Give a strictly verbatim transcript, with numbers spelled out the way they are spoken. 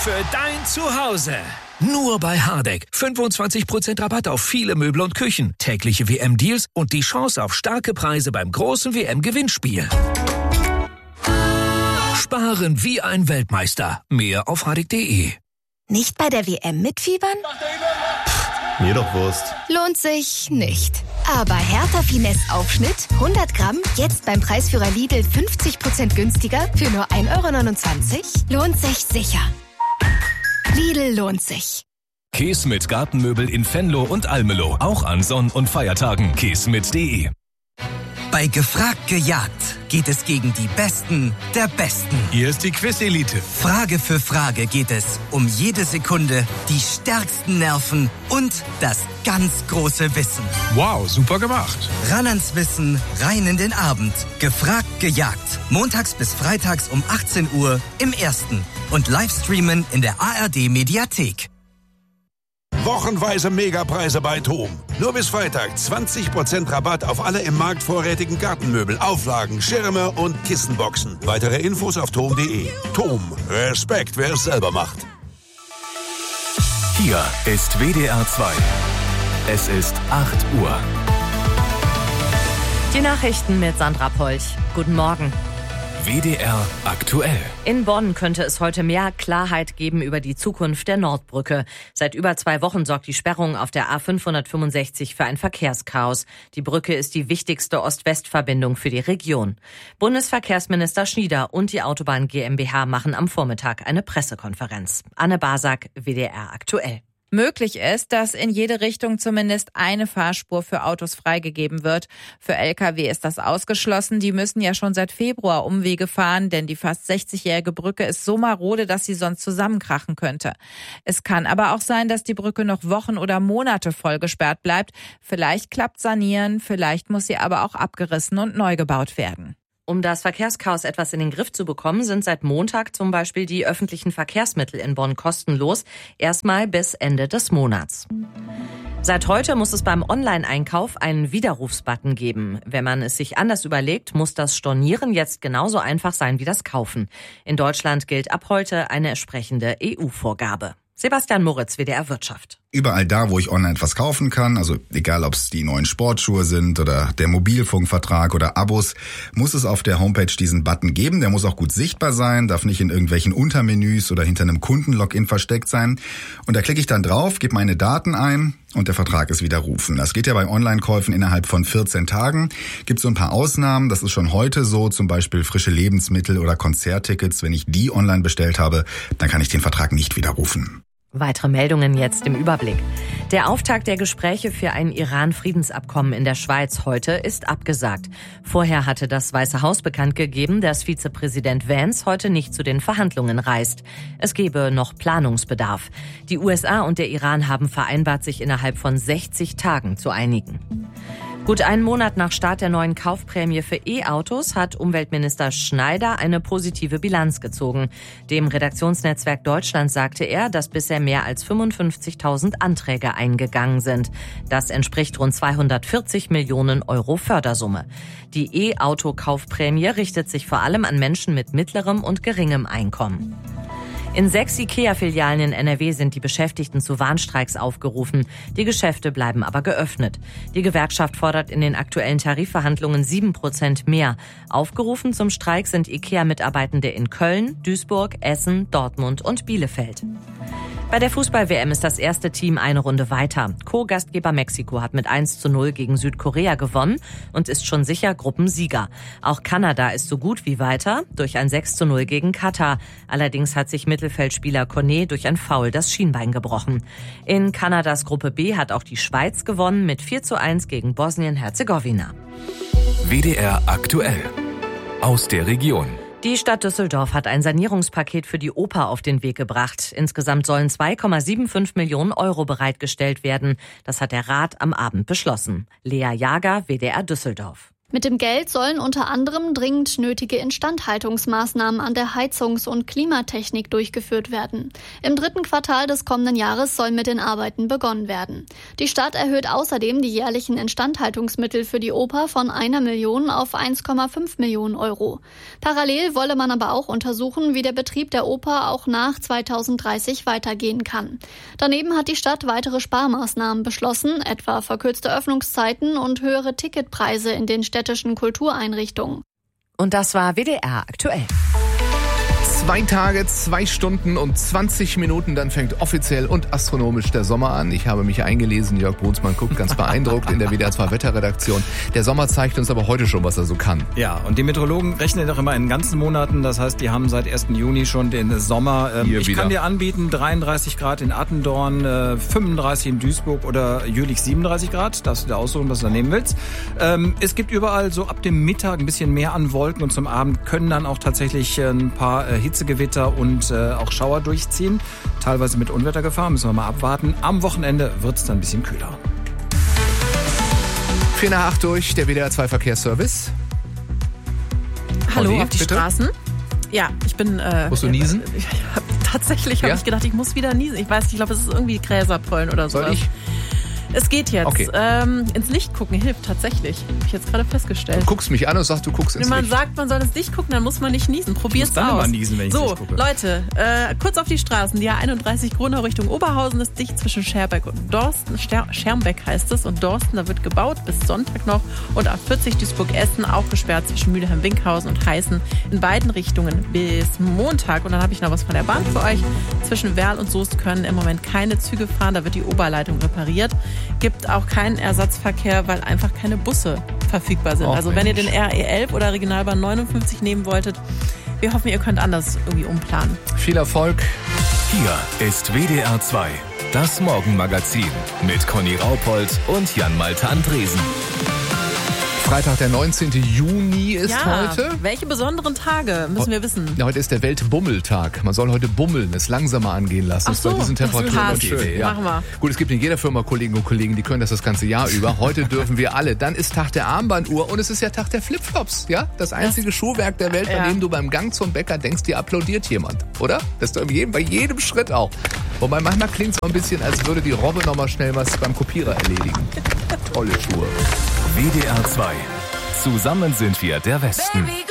für dein Zuhause. Nur bei Hardegg. fünfundzwanzig Prozent Rabatt auf viele Möbel und Küchen, tägliche W M-Deals und die Chance auf starke Preise beim großen W M-Gewinnspiel. Sparen wie ein Weltmeister. Mehr auf hardegg punkt de. Nicht bei der W M mitfiebern? Pff, mir doch Wurst. Lohnt sich nicht. Aber Hertha Finesse Aufschnitt hundert Gramm jetzt beim Preisführer Lidl fünfzig Prozent günstiger für nur ein Euro neunundzwanzig? Lohnt sich sicher. Lidl lohnt sich. Käse mit Gartenmöbel in Venlo und Almelo. Auch an Sonn- und Feiertagen. käse mit punkt de. Bei Gefragt gejagt geht es gegen die Besten der Besten. Hier ist die Quiz-Elite. Frage für Frage geht es um jede Sekunde, die stärksten Nerven und das ganz große Wissen. Wow, super gemacht. Ran ans Wissen, rein in den Abend. Gefragt gejagt. Montags bis freitags um achtzehn Uhr im Ersten. Und Livestreamen in der A R D-Mediathek. Wochenweise Megapreise bei TOM. Nur bis Freitag zwanzig Prozent Rabatt auf alle im Markt vorrätigen Gartenmöbel, Auflagen, Schirme und Kissenboxen. Weitere Infos auf tom punkt de. TOM. Respekt, wer es selber macht. Hier ist W D R zwei. Es ist acht Uhr. Die Nachrichten mit Sandra Polch. Guten Morgen. W D R aktuell. In Bonn könnte es heute mehr Klarheit geben über die Zukunft der Nordbrücke. Seit über zwei Wochen sorgt die Sperrung auf der A fünfhundertfünfundsechzig für ein Verkehrschaos. Die Brücke ist die wichtigste Ost-West-Verbindung für die Region. Bundesverkehrsminister Schnieder und die Autobahn GmbH machen am Vormittag eine Pressekonferenz. Anne Basak, W D R aktuell. Möglich ist, dass in jede Richtung zumindest eine Fahrspur für Autos freigegeben wird. Für L K W ist das ausgeschlossen. Die müssen ja schon seit Februar Umwege fahren, denn die fast sechzigjährige Brücke ist so marode, dass sie sonst zusammenkrachen könnte. Es kann aber auch sein, dass die Brücke noch Wochen oder Monate voll gesperrt bleibt. Vielleicht klappt Sanieren, vielleicht muss sie aber auch abgerissen und neu gebaut werden. Um das Verkehrschaos etwas in den Griff zu bekommen, sind seit Montag zum Beispiel die öffentlichen Verkehrsmittel in Bonn kostenlos, erstmal bis Ende des Monats. Seit heute muss es beim Online-Einkauf einen Widerrufsbutton geben. Wenn man es sich anders überlegt, muss das Stornieren jetzt genauso einfach sein wie das Kaufen. In Deutschland gilt ab heute eine entsprechende E U-Vorgabe. Sebastian Moritz, W D R Wirtschaft. Überall da, wo ich online etwas kaufen kann, also egal ob es die neuen Sportschuhe sind oder der Mobilfunkvertrag oder Abos, muss es auf der Homepage diesen Button geben. Der muss auch gut sichtbar sein, darf nicht in irgendwelchen Untermenüs oder hinter einem Kundenlogin versteckt sein. Und da klicke ich dann drauf, gebe meine Daten ein und der Vertrag ist widerrufen. Das geht ja bei Online-Käufen innerhalb von vierzehn Tagen. Gibt so ein paar Ausnahmen, das ist schon heute so, zum Beispiel frische Lebensmittel oder Konzerttickets. Wenn ich die online bestellt habe, dann kann ich den Vertrag nicht widerrufen. Weitere Meldungen jetzt im Überblick. Der Auftakt der Gespräche für ein Iran-Friedensabkommen in der Schweiz heute ist abgesagt. Vorher hatte das Weiße Haus bekannt gegeben, dass Vizepräsident Vance heute nicht zu den Verhandlungen reist. Es gebe noch Planungsbedarf. Die U S A und der Iran haben vereinbart, sich innerhalb von sechzig Tagen zu einigen. Gut einen Monat nach Start der neuen Kaufprämie für E-Autos hat Umweltminister Schneider eine positive Bilanz gezogen. Dem Redaktionsnetzwerk Deutschland sagte er, dass bisher mehr als fünfundfünfzigtausend Anträge eingegangen sind. Das entspricht rund zweihundertvierzig Millionen Euro Fördersumme. Die E-Auto-Kaufprämie richtet sich vor allem an Menschen mit mittlerem und geringem Einkommen. In sechs IKEA-Filialen in N R W sind die Beschäftigten zu Warnstreiks aufgerufen. Die Geschäfte bleiben aber geöffnet. Die Gewerkschaft fordert in den aktuellen Tarifverhandlungen sieben Prozent mehr. Aufgerufen zum Streik sind IKEA-Mitarbeitende in Köln, Duisburg, Essen, Dortmund und Bielefeld. Bei der Fußball-W M ist das erste Team eine Runde weiter. Co-Gastgeber Mexiko hat mit eins zu null gegen Südkorea gewonnen und ist schon sicher Gruppensieger. Auch Kanada ist so gut wie weiter durch ein sechs zu null gegen Katar. Allerdings hat sich Mittelfeldspieler Cornet durch ein Foul das Schienbein gebrochen. In Kanadas Gruppe B hat auch die Schweiz gewonnen mit vier zu eins gegen Bosnien-Herzegowina. W D R aktuell. Aus der Region. Die Stadt Düsseldorf hat ein Sanierungspaket für die Oper auf den Weg gebracht. Insgesamt sollen zwei Komma fünfundsiebzig Millionen Euro bereitgestellt werden. Das hat der Rat am Abend beschlossen. Lea Jager, W D R Düsseldorf. Mit dem Geld sollen unter anderem dringend nötige Instandhaltungsmaßnahmen an der Heizungs- und Klimatechnik durchgeführt werden. Im dritten Quartal des kommenden Jahres soll mit den Arbeiten begonnen werden. Die Stadt erhöht außerdem die jährlichen Instandhaltungsmittel für die Oper von einer Million auf eins Komma fünf Millionen Euro. Parallel wolle man aber auch untersuchen, wie der Betrieb der Oper auch nach zweitausenddreißig weitergehen kann. Daneben hat die Stadt weitere Sparmaßnahmen beschlossen, etwa verkürzte Öffnungszeiten und höhere Ticketpreise in den städtischen Kultureinrichtungen. Und das war W D R aktuell. Zwei Tage, zwei Stunden und zwanzig Minuten, dann fängt offiziell und astronomisch der Sommer an. Ich habe mich eingelesen, Jörg Brunsmann guckt ganz beeindruckt in der W D R zwei Wetterredaktion. Der Sommer zeigt uns aber heute schon, was er so kann. Ja, und die Meteorologen rechnen doch immer in ganzen Monaten. Das heißt, die haben seit ersten Juni schon den Sommer. Ähm, ich wieder. kann dir anbieten, dreiunddreißig Grad in Attendorn, äh, fünfunddreißig in Duisburg oder Jülich siebenunddreißig Grad. Darfst du dir aussuchen, was du da nehmen willst. Ähm, es gibt überall so ab dem Mittag ein bisschen mehr an Wolken und zum Abend können dann auch tatsächlich ein paar äh, Hitzegewitter und äh, auch Schauer durchziehen. Teilweise mit Unwettergefahr, müssen wir mal abwarten. Am Wochenende wird es dann ein bisschen kühler. vier nach acht durch, der W D R zwei Verkehrsservice. Hallo, Olli, auf die bitte? Straßen. Ja, ich bin... Äh, Musst du niesen? Äh, tatsächlich habe Ja? ich gedacht, ich muss wieder niesen. Ich weiß nicht, ich glaube, es ist irgendwie Gräserpollen oder so. Soll ich? Es geht jetzt. Okay. Ähm, ins Licht gucken hilft tatsächlich. Habe ich jetzt gerade festgestellt. Du guckst mich an und sagst, du guckst ins Wenn man Licht. sagt, man soll ins Licht gucken, dann muss man nicht niesen. Probier's dann aus. immer niesen, wenn ich so, ins Licht gucke. Leute, äh, kurz auf die Straßen. Die A einunddreißig Gronau Richtung Oberhausen ist dicht zwischen Scherbeck und Dorsten. Ster- Schermbeck heißt es. Und Dorsten, da wird gebaut bis Sonntag noch. Und A vierzig Duisburg-Essen auch gesperrt zwischen Mülheim-Winkhausen und Heißen in beiden Richtungen bis Montag. Und dann habe ich noch was von der Bahn für euch. Zwischen Werl und Soest können im Moment keine Züge fahren. Da wird die Oberleitung repariert. Gibt auch keinen Ersatzverkehr, weil einfach keine Busse verfügbar sind. Och, also wenn ihr Mensch. den R E elf oder Regionalbahn neunundfünfzig nehmen wolltet, wir hoffen, ihr könnt anders irgendwie umplanen. Viel Erfolg. Hier ist W D R zwei, das Morgenmagazin mit Conny Raupold und Jan-Malte Andresen. Freitag, der neunzehnten Juni ist ja, heute. welche besonderen Tage müssen wir wissen? Ja, heute ist der Weltbummeltag. Man soll heute bummeln, es langsamer angehen lassen. Ach Ist bei so, diesen das ist Temperaturen hart. schön. Machen wir. Gut, es gibt in jeder Firma Kollegen und Kollegen, die können das das ganze Jahr über. Heute dürfen wir alle. Dann ist Tag der Armbanduhr und es ist ja Tag der Flipflops. Ja, das einzige das, Schuhwerk der Welt, bei ja. dem du beim Gang zum Bäcker denkst, dir applaudiert jemand, oder? Das ist doch in jedem, bei jedem Schritt auch. Wobei manchmal klingt es auch ein bisschen, als würde die Robbe noch mal schnell was beim Kopierer erledigen. Tolle Schuhe. W D R zwei. Zusammen sind wir der Westen.